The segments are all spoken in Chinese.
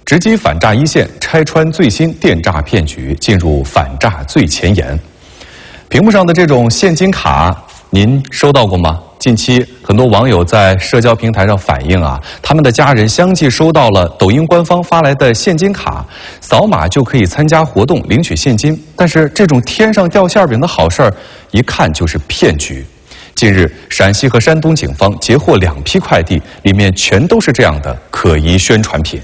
直击反诈一线，拆穿最新电诈骗局，进入反诈最前沿。屏幕上的这种现金卡，您收到过吗？近期，很多网友在社交平台上反映他们的家人相继收到了抖音官方发来的现金卡，扫码就可以参加活动领取现金。但是这种天上掉馅饼的好事儿，一看就是骗局。近日，陕西和山东警方截获2批快递，里面全都是这样的可疑宣传品。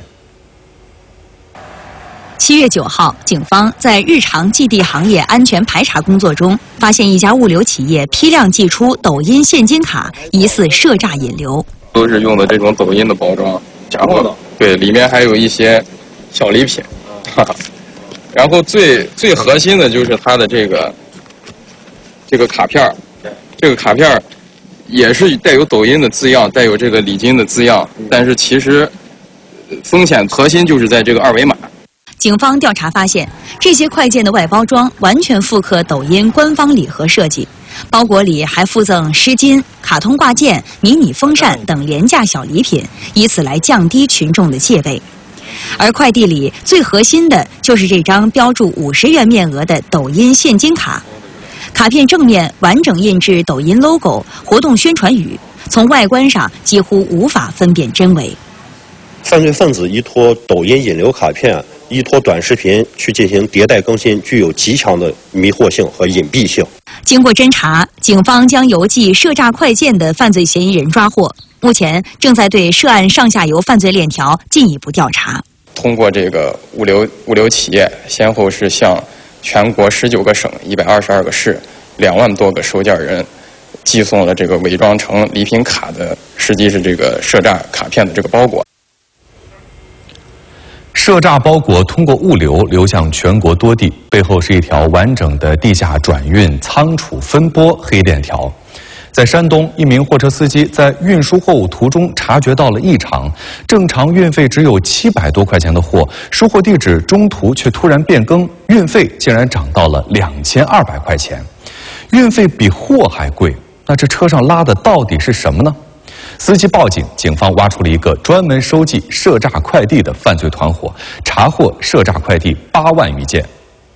7月9号，警方在日常寄递行业安全排查工作中，发现一家物流企业批量寄出抖音现金卡，疑似涉诈引流。 都是用的这种抖音的包装，假货的。对，里面还有一些小礼品。然后最核心的就是它的这个卡片，这个卡片也是带有抖音的字样，带有这个礼金的字样，但是其实风险核心就是在这个二维码。 警方调查发现，这些快件的外包装完全复刻抖音官方礼盒设计，包裹里还附赠湿巾、卡通挂件、迷你风扇等廉价小礼品，以此来降低群众的戒备。而快递里最核心的就是这张标注50元面额的抖音现金卡，卡片正面完整印制抖音 logo、活动宣传语，从外观上几乎无法分辨真伪。 犯罪分子依托抖音引流卡片，依托短视频去进行迭代更新，具有极强的迷惑性和隐蔽性。 经过侦查，警方将邮寄涉诈快件的犯罪嫌疑人抓获，目前正在对涉案上下游犯罪链条进一步调查。 通过这个物流企业，先后是向全国19个省、122个市、2万多个收件人寄送了这个伪装成礼品卡的，实际是这个涉诈卡片的这个包裹。 涉诈包裹通过物流流向全国多地，背后是一条完整的地下转运、仓储、分拨黑链条。在山东，一名货车司机在运输货物途中察觉到了异常，正常运费只有700多块钱的货，输货地址中途却突然变更，运费竟然涨到了2200块钱，运费比货还贵。那这车上拉的到底是什么呢？司机报警，警方挖出了一个专门收寄涉诈快递的犯罪团伙，查获涉诈快递8万余件。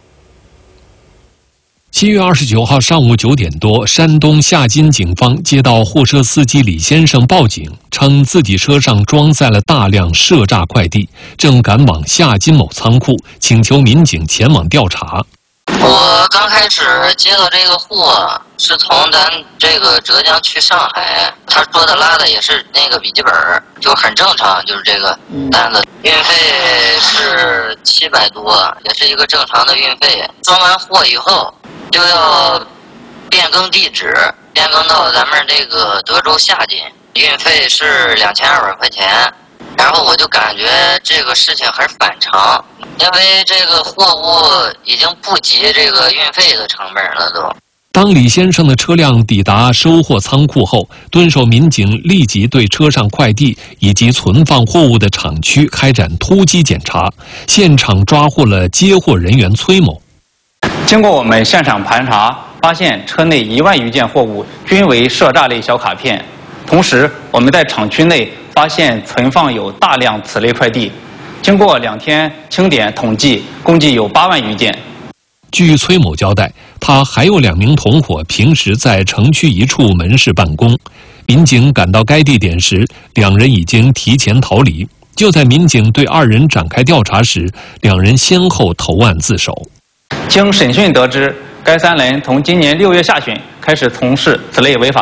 7月29号上午9点多，山东夏津警方接到货车司机李先生报警，称自己车上装载了大量涉诈快递，正赶往夏津某仓库，请求民警前往调查。 我刚开始接到这个货是从咱这个浙江去上海，他说的拉的也是那个笔记本，就很正常，就是这个单子，运费是700多，也是一个正常的运费。装完货以后就要变更地址，变更到咱们这个德州夏津，运费是2200块钱。然后我就感觉这个事情很反常，因为这个货物已经不及这个运费的成本了都。 当李先生的车辆抵达收货仓库后，蹲守民警立即对车上快递以及存放货物的厂区开展突击检查，现场抓获了接货人员崔某。 经过我们现场盘查，发现车内1万余件货物均为涉诈类小卡片，同时我们在厂区内发现存放有大量此类快递，经过2天清点统计，共计有8万余件。 据崔某交代，他还有2名同伙平时在城区一处门市办公。民警赶到该地点时，2人已经提前逃离。就在民警对2人展开调查时，2人先后投案自首。 经审讯得知，该3人从今年6月下旬开始从事此类违法